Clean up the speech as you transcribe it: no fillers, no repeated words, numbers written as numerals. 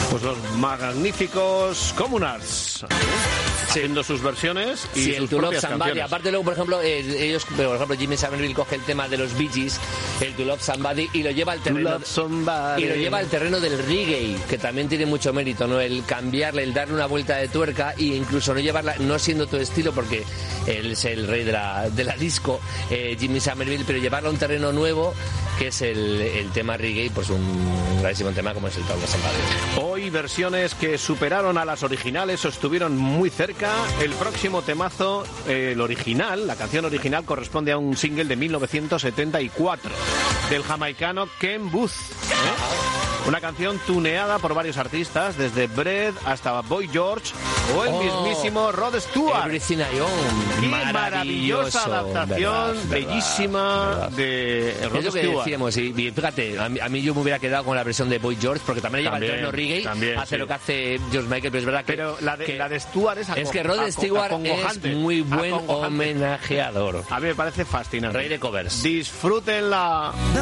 Pues los magníficos Communards, haciendo sus versiones y sí, sus el To Love propias Somebody. canciones. Aparte luego, por ejemplo, ellos, por ejemplo, Jimmy Somerville coge el tema de los Bee Gees, el To Love Somebody, y lo lleva al terreno del reggae, que también tiene mucho mérito, ¿no? El cambiarle, el darle una vuelta de tuerca e incluso no llevarla, no siendo tu estilo, porque él es el rey de la disco, Jimmy Somerville, pero llevarla a un terreno nuevo, que es el tema reggae, pues un gravísimo tema como es el To Love Somebody. Hoy versiones que superaron a las originales o estuvieron muy cerca. El próximo temazo, el original, la canción original, corresponde a un single de 1974 del jamaicano Ken Booth. Una canción tuneada por varios artistas, desde Bread hasta Boy George o el mismísimo Rod Stewart. Everything I Own. Qué maravillosa adaptación, bellísima, de Rod Es lo que Stewart. decíamos, y fíjate, a mí yo me hubiera quedado con la versión de Boy George, porque también lleva el terreno reggae, hace lo que hace George Michael, pero es verdad que... Pero la de Stewart es que Rod Stewart es muy buen homenajeador. A mí me parece fascinante. Rey de covers. Disfrútenla.